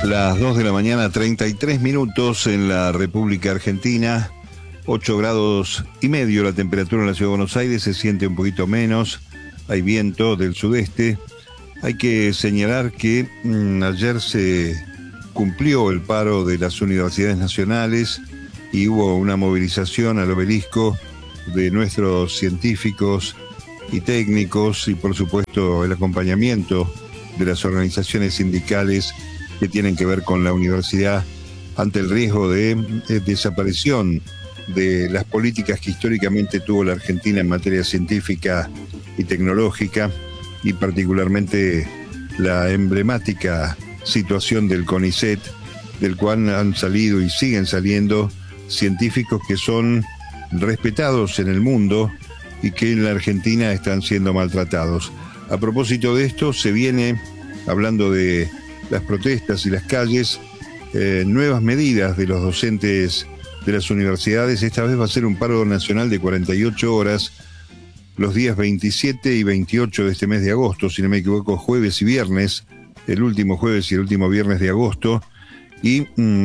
Las 2 de la mañana, 33 minutos en la República Argentina, 8 grados y medio la temperatura en la Ciudad de Buenos Aires, se siente un poquito menos, hay viento del sudeste. Hay que señalar que ayer se cumplió el paro de las universidades nacionales y hubo una movilización al obelisco de nuestros científicos y técnicos y por supuesto el acompañamiento de las organizaciones sindicales que tienen que ver con la universidad ante el riesgo de desaparición de las políticas que históricamente tuvo la Argentina en materia científica y tecnológica, y particularmente la emblemática situación del CONICET, del cual han salido y siguen saliendo científicos que son respetados en el mundo y que en la Argentina están siendo maltratados. A propósito de esto, se viene hablando de las protestas y las calles, nuevas medidas de los docentes de las universidades. Esta vez va a ser un paro nacional de 48 horas, los días 27 y 28 de este mes de agosto, si no me equivoco, jueves y viernes, el último jueves y el último viernes de agosto, y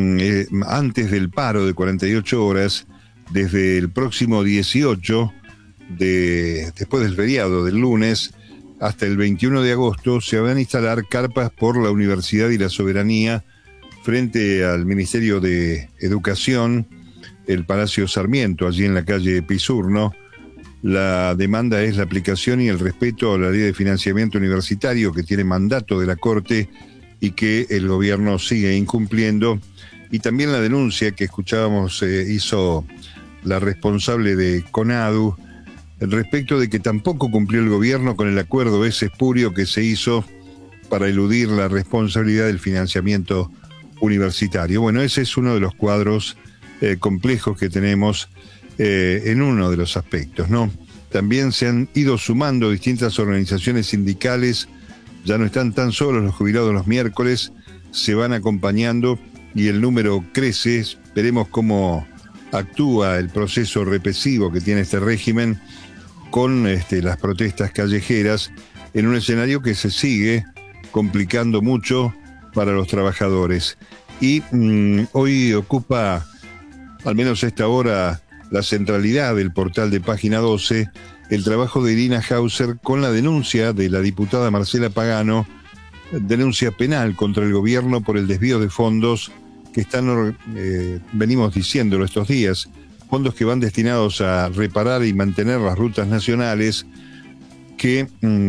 antes del paro de 48 horas, desde el próximo 18, después del feriado del lunes, hasta el 21 de agosto, se van a instalar carpas por la Universidad y la Soberanía frente al Ministerio de Educación, el Palacio Sarmiento, allí en la calle Pisurno. La demanda es la aplicación y el respeto a la ley de financiamiento universitario que tiene mandato de la Corte y que el gobierno sigue incumpliendo. Y también la denuncia que escuchábamos hizo la responsable de CONADU respecto de que tampoco cumplió el gobierno con el acuerdo ese espurio que se hizo para eludir la responsabilidad del financiamiento universitario. Bueno, ese es uno de los cuadros complejos que tenemos en uno de los aspectos, ¿no? También se han ido sumando distintas organizaciones sindicales, ya no están tan solos los jubilados los miércoles, se van acompañando y el número crece. Veremos cómo actúa el proceso represivo que tiene este régimen con las protestas callejeras en un escenario que se sigue complicando mucho para los trabajadores. Y hoy ocupa, al menos a esta hora, la centralidad del portal de Página 12, el trabajo de Irina Hauser con la denuncia de la diputada Marcela Pagano, denuncia penal contra el gobierno por el desvío de fondos que están, venimos diciéndolo estos días, fondos que van destinados a reparar y mantener las rutas nacionales que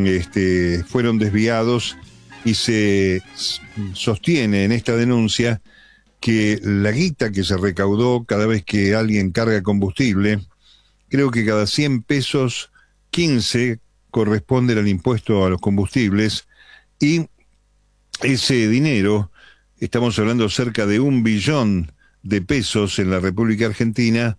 fueron desviados, y se sostiene en esta denuncia que la guita que se recaudó cada vez que alguien carga combustible, creo que cada 100 pesos, 15 corresponden al impuesto a los combustibles, y ese dinero, estamos hablando cerca de 1 billón de pesos en la República Argentina,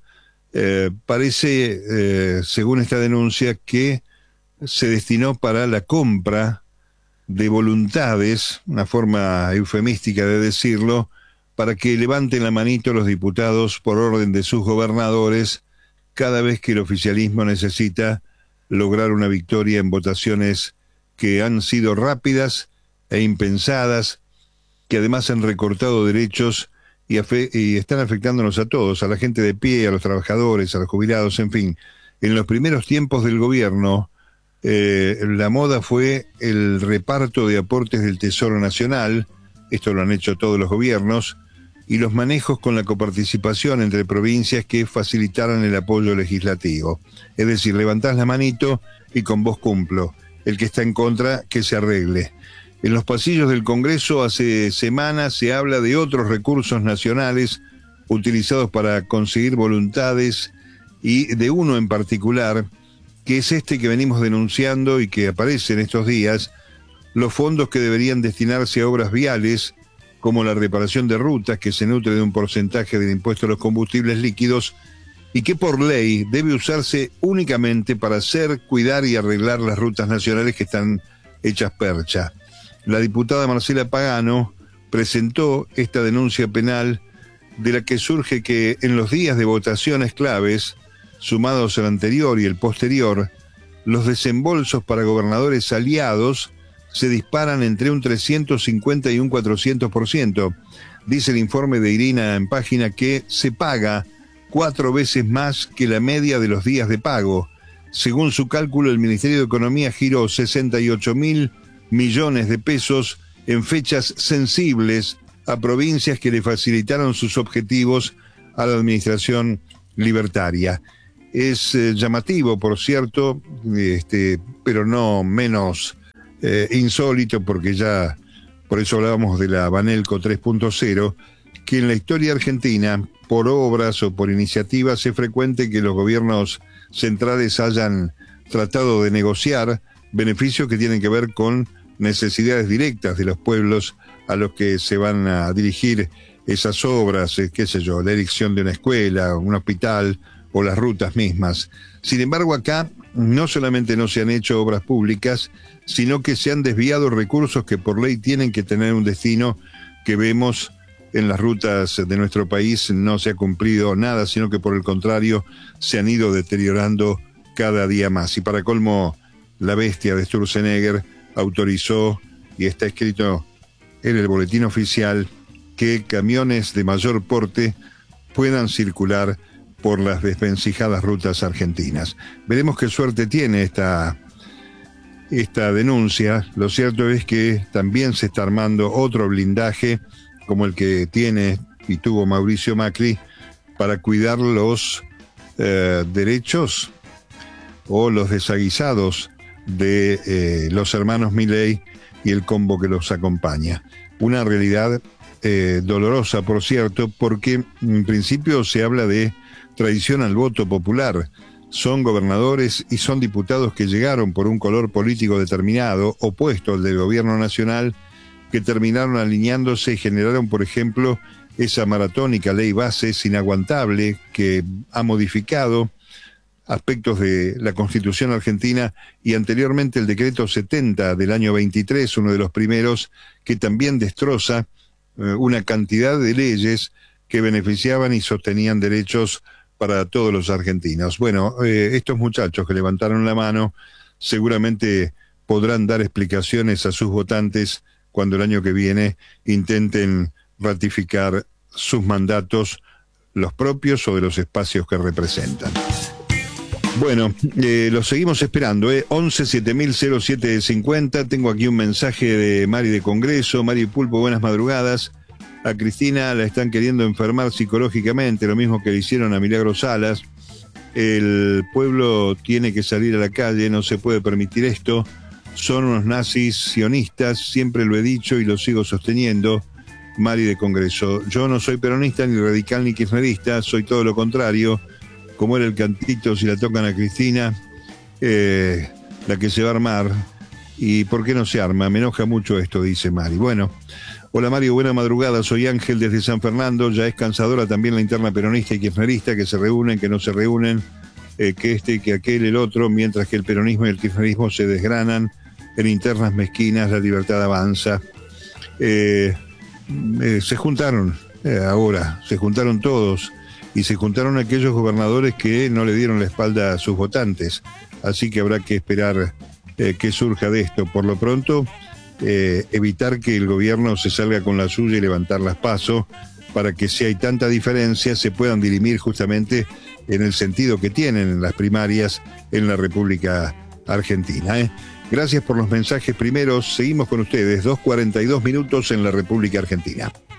parece, según esta denuncia, que se destinó para la compra de voluntades, una forma eufemística de decirlo, para que levanten la manito los diputados por orden de sus gobernadores cada vez que el oficialismo necesita lograr una victoria en votaciones que han sido rápidas e impensadas, que además han recortado derechos y están afectándonos a todos, a la gente de pie, a los trabajadores, a los jubilados, en fin. En los primeros tiempos del gobierno, la moda fue el reparto de aportes del Tesoro Nacional, esto lo han hecho todos los gobiernos, y los manejos con la coparticipación entre provincias que facilitaran el apoyo legislativo. Es decir, levantás la manito y con vos cumplo. El que está en contra, que se arregle. En los pasillos del Congreso hace semanas se habla de otros recursos nacionales utilizados para conseguir voluntades, y de uno en particular, que es este que venimos denunciando y que aparece en estos días, los fondos que deberían destinarse a obras viales, como la reparación de rutas, que se nutre de un porcentaje del impuesto a los combustibles líquidos, y que por ley debe usarse únicamente para hacer, cuidar y arreglar las rutas nacionales que están hechas percha. La diputada Marcela Pagano presentó esta denuncia penal, de la que surge que en los días de votaciones claves, sumados al anterior y el posterior, los desembolsos para gobernadores aliados se disparan entre un 350 y un 400%. Dice el informe de Irina en página que se paga 4 veces más que la media de los días de pago. Según su cálculo, el Ministerio de Economía giró 68.000 millones de pesos en fechas sensibles a provincias que le facilitaron sus objetivos a la administración libertaria. Es llamativo, por cierto, pero no menos insólito, porque ya, por eso hablábamos de la Banelco 3.0, que en la historia argentina, por obras o por iniciativas, es frecuente que los gobiernos centrales hayan tratado de negociar beneficios que tienen que ver con necesidades directas de los pueblos a los que se van a dirigir esas obras, qué sé yo, la erección de una escuela, un hospital o las rutas mismas. Sin embargo, acá no solamente no se han hecho obras públicas, sino que se han desviado recursos que por ley tienen que tener un destino. Que vemos en las rutas de nuestro país no se ha cumplido nada, sino que por el contrario se han ido deteriorando cada día más. Y para colmo, la bestia de Sturzenegger autorizó, y está escrito en el boletín oficial, que camiones de mayor porte puedan circular por las desvencijadas rutas argentinas. Veremos qué suerte tiene esta denuncia. Lo cierto es que también se está armando otro blindaje, como el que tiene y tuvo Mauricio Macri, para cuidar los derechos o los desaguisados de los hermanos Milei y el combo que los acompaña. Una realidad dolorosa, por cierto, porque en principio se habla de traición al voto popular. Son gobernadores y son diputados que llegaron por un color político determinado, opuesto al del gobierno nacional, que terminaron alineándose y generaron, por ejemplo, esa maratónica ley bases inaguantable que ha modificado aspectos de la Constitución argentina, y anteriormente el decreto 70 del año 23, uno de los primeros, que también destroza una cantidad de leyes que beneficiaban y sostenían derechos para todos los argentinos. Bueno, estos muchachos que levantaron la mano seguramente podrán dar explicaciones a sus votantes cuando el año que viene intenten ratificar sus mandatos, los propios o de los espacios que representan. Bueno, los seguimos esperando, 11 7000 0750. Tengo aquí un mensaje de Mari de Congreso. Mari Pulpo, buenas madrugadas. A Cristina la están queriendo enfermar psicológicamente, lo mismo que le hicieron a Milagros Salas. El pueblo tiene que salir a la calle, no se puede permitir esto. Son unos nazis sionistas, siempre lo he dicho y lo sigo sosteniendo. Mari de Congreso. Yo no soy peronista, ni radical, ni kirchnerista, soy todo lo contrario. Como era el cantito, si la tocan a Cristina, la que se va a armar. ¿Y por qué no se arma? Me enoja mucho esto, dice Mari. Bueno, hola Mario, buena madrugada, soy Ángel desde San Fernando. Ya es cansadora también la interna peronista y kirchnerista, que se reúnen, que no se reúnen, que aquel, el otro, mientras que el peronismo y el kirchnerismo se desgranan en internas mezquinas, la libertad avanza. Se juntaron se juntaron todos. Y se juntaron aquellos gobernadores que no le dieron la espalda a sus votantes. Así que habrá que esperar que surja de esto. Por lo pronto, evitar que el gobierno se salga con la suya y levantar las PASO, para que si hay tanta diferencia se puedan dirimir justamente en el sentido que tienen en las primarias en la República Argentina. Gracias por los mensajes primeros. Seguimos con ustedes, 2:42 en la República Argentina.